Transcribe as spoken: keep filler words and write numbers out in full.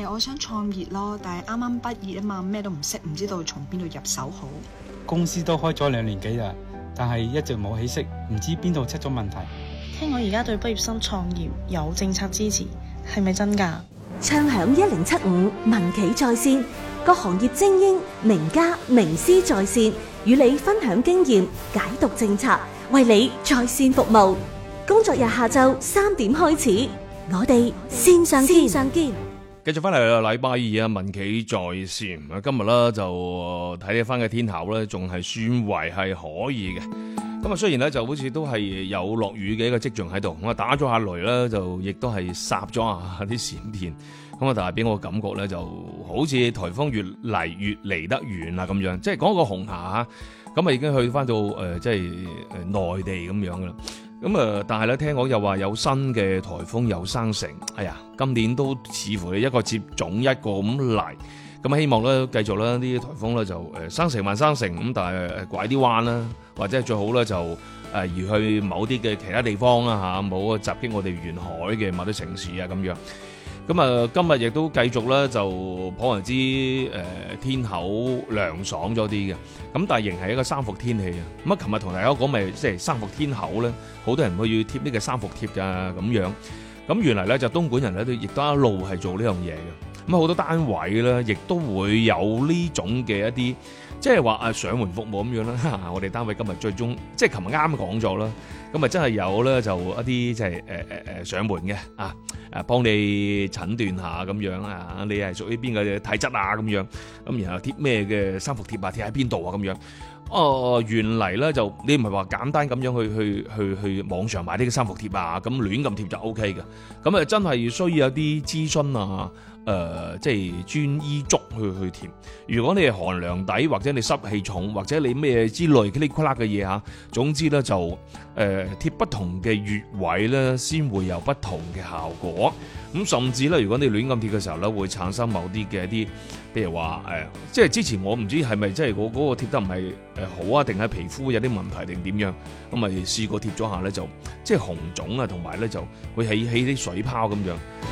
我想創業咯，但係啱啱畢業啊嘛，咩都唔識，唔知道從邊度入手好。 公司都開咗兩年幾啦，但係一直冇起色，唔知邊度出咗問題。 聽講而家對畢業生創業有政策支持，係咪真㗎？ 暢享一零七五民企在線，各行業精英名家名師在線，與你分享經驗，解讀政策，為你在線服務。工作日下晝三點開始，我哋線上見。線上見。 繼續翻嚟啦，禮拜二啊，民企在線啊，今日咧就睇呢翻嘅天候咧，仲係算為係可以嘅。咁啊，雖然咧就好似都係有落雨嘅一個跡象喺度，咁啊打咗下雷咧，就亦都係霎咗下啲閃電。咁啊，但係俾我感覺咧，就好似颱風越嚟越離得遠啦咁樣，即係講個紅霞嚇，咁啊已經去翻到誒、呃、即係誒內地咁樣噶啦。咁啊，但係咧聽講又話有新嘅颱風又生成，哎呀，今年都似乎一個接踵一個咁嚟。咁希望咧繼續咧啲颱風咧就誒生成還生成，咁但係誒拐啲彎啦，或者係最好咧就誒移去某啲嘅其他地方啦嚇，冇襲擊我哋沿海嘅某啲城市啊咁樣。咁啊，今日亦都繼續咧就頗為之誒天口涼爽咗啲嘅，咁但係仍係一個三伏天氣啊。咁啊，琴日同大家講咪即係三伏天口咧，好多人會貼呢個三伏貼㗎咁樣。咁原來咧就東莞人咧都亦都一路係做呢樣嘢嘅。咁好多單位咧亦都會有呢種嘅一啲，即係話啊上門服務咁樣啦。我哋單位今日最終即係琴日啱講咗啦，咁啊真係有咧就一啲即係誒誒誒上門嘅啊。誒幫你診斷下咁樣啊，你係屬於邊個嘅體質啊咁樣，咁然後貼咩嘅三伏貼啊，貼喺邊度啊咁樣。哦，原嚟咧就你唔係話簡單咁樣去去去去網上買呢個三伏貼啊，咁亂咁貼就 O K 嘅。咁啊真係需要有啲諮詢啊，誒、呃、即係專醫囑去去貼。如果你係寒涼底或者你濕氣重或者你咩之類嗰啲骨啦嘅嘢嚇，總之咧就誒、呃、貼不同嘅穴位咧，先會有不同嘅效果。咁甚至咧，如果你亂咁貼嘅時候咧，會產生某啲嘅一啲，譬如話誒、呃，即係之前我唔知係咪即係嗰嗰個貼得唔係誒好啊，定係皮膚有啲問題定點樣？咁咪試過貼咗下咧，就即係紅腫啊，同埋咧就會起起啲水泡咁樣。